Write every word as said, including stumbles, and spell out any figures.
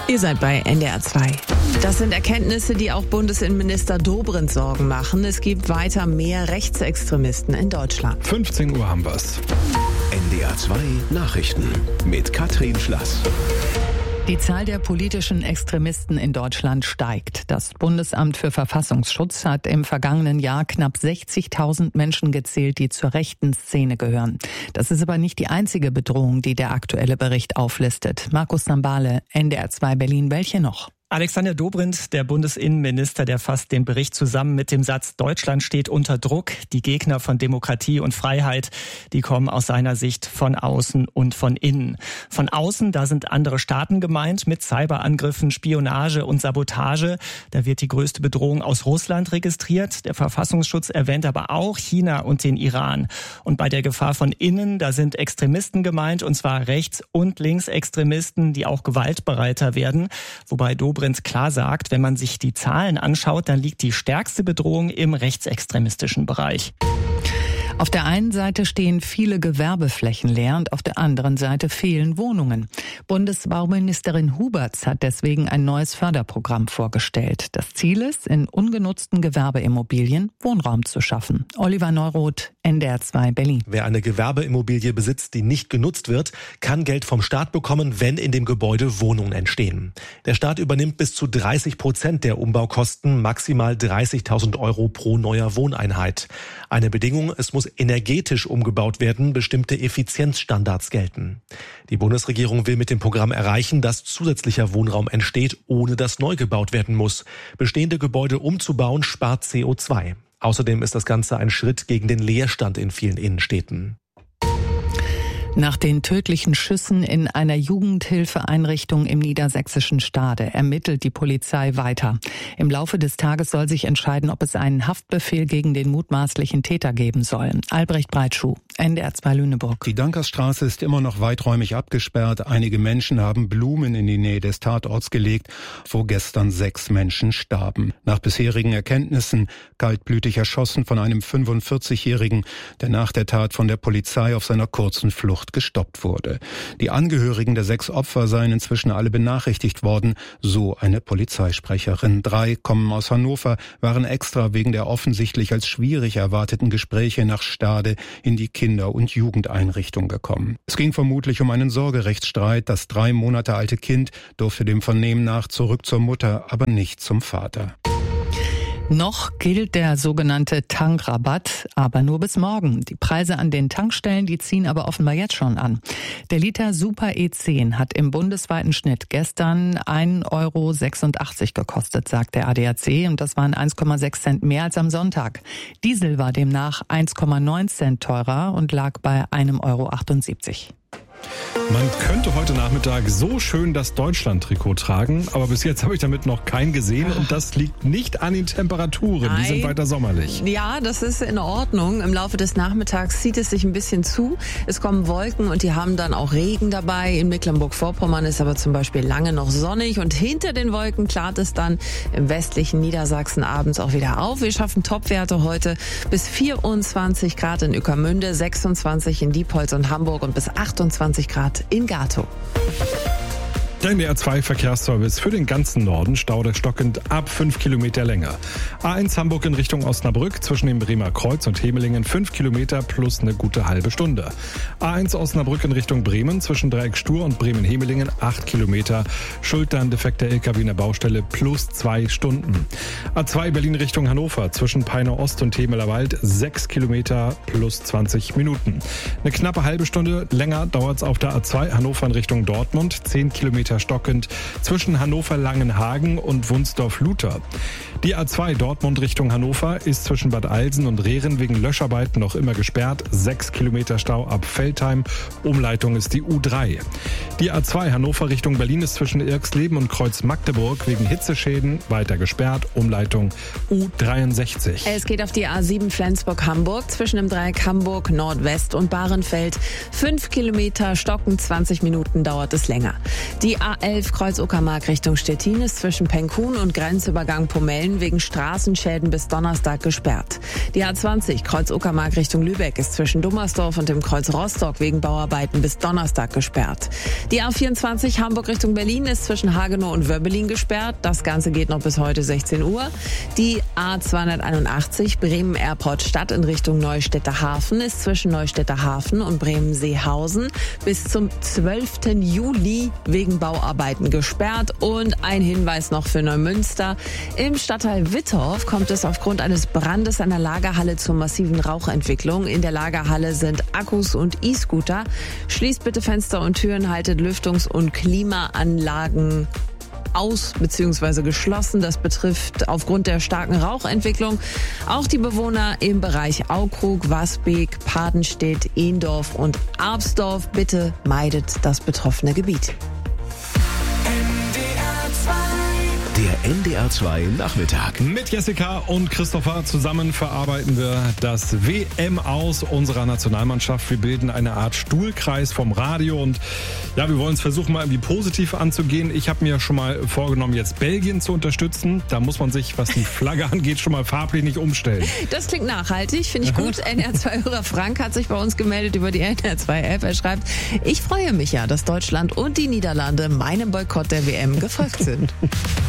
Ihr seid bei N D R zwei. Das sind Erkenntnisse, die auch Bundesinnenminister Dobrindt Sorgen machen. Es gibt weiter mehr Rechtsextremisten in Deutschland. fünfzehn Uhr haben wir's. N D R zwei Nachrichten mit Katrin Schlass. Die Zahl der politischen Extremisten in Deutschland steigt. Das Bundesamt für Verfassungsschutz hat im vergangenen Jahr knapp sechzigtausend Menschen gezählt, die zur rechten Szene gehören. Das ist aber nicht die einzige Bedrohung, die der aktuelle Bericht auflistet. Markus Sambale, N D R zwei Berlin. Welche noch? Alexander Dobrindt, der Bundesinnenminister, der fasst den Bericht zusammen mit dem Satz: Deutschland steht unter Druck. Die Gegner von Demokratie und Freiheit, die kommen aus seiner Sicht von außen und von innen. Von außen, da sind andere Staaten gemeint mit Cyberangriffen, Spionage und Sabotage. Da wird die größte Bedrohung aus Russland registriert. Der Verfassungsschutz erwähnt aber auch China und den Iran. Und bei der Gefahr von innen, da sind Extremisten gemeint, und zwar Rechts- und Linksextremisten, die auch gewaltbereiter werden. Wobei Dobrindt klar sagt, wenn man sich die Zahlen anschaut, dann liegt die stärkste Bedrohung im rechtsextremistischen Bereich. Auf der einen Seite stehen viele Gewerbeflächen leer und auf der anderen Seite fehlen Wohnungen. Bundesbauministerin Huberts hat deswegen ein neues Förderprogramm vorgestellt. Das Ziel ist, in ungenutzten Gewerbeimmobilien Wohnraum zu schaffen. Oliver Neuroth, N D R zwei Berlin. Wer eine Gewerbeimmobilie besitzt, die nicht genutzt wird, kann Geld vom Staat bekommen, wenn in dem Gebäude Wohnungen entstehen. Der Staat übernimmt bis zu dreißig Prozent der Umbaukosten, maximal dreißigtausend Euro pro neuer Wohneinheit. Eine Bedingung, es muss energetisch umgebaut werden, bestimmte Effizienzstandards gelten. Die Bundesregierung will mit dem Programm erreichen, dass zusätzlicher Wohnraum entsteht, ohne dass neu gebaut werden muss. Bestehende Gebäude umzubauen spart C O zwei. Außerdem ist das Ganze ein Schritt gegen den Leerstand in vielen Innenstädten. Nach den tödlichen Schüssen in einer Jugendhilfeeinrichtung im niedersächsischen Stade ermittelt die Polizei weiter. Im Laufe des Tages soll sich entscheiden, ob es einen Haftbefehl gegen den mutmaßlichen Täter geben soll. Albrecht Breitschuh, N D R zwei Lüneburg. Die Dankersstraße ist immer noch weiträumig abgesperrt. Einige Menschen haben Blumen in die Nähe des Tatorts gelegt, wo gestern sechs Menschen starben. Nach bisherigen Erkenntnissen kaltblütig erschossen von einem fünfundvierzigjährigen, der nach der Tat von der Polizei auf seiner kurzen Flucht gestoppt wurde. Die Angehörigen der sechs Opfer seien inzwischen alle benachrichtigt worden, so eine Polizeisprecherin. Drei kommen aus Hannover, waren extra wegen der offensichtlich als schwierig erwarteten Gespräche nach Stade in die Kinder- und Jugendeinrichtung gekommen. Es ging vermutlich um einen Sorgerechtsstreit. Das drei Monate alte Kind durfte dem Vernehmen nach zurück zur Mutter, aber nicht zum Vater. Noch gilt der sogenannte Tankrabatt, aber nur bis morgen. Die Preise an den Tankstellen, die ziehen aber offenbar jetzt schon an. Der Liter Super E zehn hat im bundesweiten Schnitt gestern ein Euro sechsundachtzig gekostet, sagt der A D A C, und das waren eins Komma sechs Cent mehr als am Sonntag. Diesel war demnach eins Komma neun Cent teurer und lag bei einem Euro achtundsiebzig. Man könnte heute Nachmittag so schön das Deutschland-Trikot tragen, aber bis jetzt habe ich damit noch keinen gesehen und das liegt nicht an den Temperaturen, Nein. Die sind weiter sommerlich. Ja, das ist in Ordnung. Im Laufe des Nachmittags zieht es sich ein bisschen zu. Es kommen Wolken und die haben dann auch Regen dabei. In Mecklenburg-Vorpommern ist aber zum Beispiel lange noch sonnig und hinter den Wolken klart es dann im westlichen Niedersachsen abends auch wieder auf. Wir schaffen Topwerte heute bis vierundzwanzig Grad in Ueckermünde, sechsundzwanzig in Diepholz und Hamburg und bis achtundzwanzig Grad in Gatow. Der N D R zwei Verkehrsservice für den ganzen Norden, Stau stockend ab fünf Kilometer Länge. A eins Hamburg in Richtung Osnabrück zwischen dem Bremer Kreuz und Hemelingen fünf Kilometer plus eine gute halbe Stunde. A eins Osnabrück in Richtung Bremen zwischen Dreieck Stur und Bremen-Hemelingen acht Kilometer. Schuld dann defekter L K W in der Baustelle plus zwei Stunden. A zwei Berlin Richtung Hannover zwischen Peine Ost und Temeler Wald sechs Kilometer plus zwanzig Minuten. Eine knappe halbe Stunde länger dauert es auf der A zwei Hannover in Richtung Dortmund, zehn Kilometer stockend zwischen Hannover-Langenhagen und Wunsdorf-Luther. Die A zwei Dortmund Richtung Hannover ist zwischen Bad Alsen und Rehren wegen Löscharbeiten noch immer gesperrt. sechs Kilometer Stau ab Veltheim. Umleitung ist die U drei. Die A zwei Hannover Richtung Berlin ist zwischen Irxleben und Kreuz Magdeburg wegen Hitzeschäden weiter gesperrt. Umleitung U dreiundsechzig. Es geht auf die A sieben Flensburg-Hamburg zwischen dem Dreieck Hamburg Nordwest und Bahrenfeld. fünf Kilometer stocken, zwanzig Minuten dauert es länger. Die A elf Kreuz-Uckermark Richtung Stettin ist zwischen Penkun und Grenzübergang Pomellen wegen Straßenschäden bis Donnerstag gesperrt. Die A zwanzig Kreuz-Uckermark Richtung Lübeck ist zwischen Dummersdorf und dem Kreuz Rostock wegen Bauarbeiten bis Donnerstag gesperrt. Die A vierundzwanzig Hamburg Richtung Berlin ist zwischen Hagenow und Wöbbelin gesperrt. Das Ganze geht noch bis heute sechzehn Uhr. Die A zweihunderteinundachtzig Bremen Airport Stadt in Richtung Neustädter Hafen ist zwischen Neustädter Hafen und Bremen-Seehausen bis zum zwölften Juli wegen Bauarbeiten gesperrt. Und ein Hinweis noch für Neumünster. Im Stadtteil Wittorf kommt es aufgrund eines Brandes an der Lagerhalle zur massiven Rauchentwicklung. In der Lagerhalle sind Akkus und E-Scooter. Schließt bitte Fenster und Türen, haltet Lüftungs- und Klimaanlagen aus bzw. geschlossen. Das betrifft aufgrund der starken Rauchentwicklung auch die Bewohner im Bereich Aukrug, Wasbeek, Padenstedt, Ehendorf und Arpsdorf. Bitte meidet das betroffene Gebiet. Der N D R zwei Nachmittag. Mit Jessica und Christopher zusammen verarbeiten wir das W M-Aus unserer Nationalmannschaft. Wir bilden eine Art Stuhlkreis vom Radio und ja, wir wollen es versuchen, mal irgendwie positiv anzugehen. Ich habe mir schon mal vorgenommen, jetzt Belgien zu unterstützen. Da muss man sich, was die Flagge angeht, schon mal farblich nicht umstellen. Das klingt nachhaltig, finde ich gut. N R zwei-Hörer Frank hat sich bei uns gemeldet über die N R zwei App. Er schreibt, ich freue mich ja, dass Deutschland und die Niederlande meinem Boykott der W M gefolgt sind.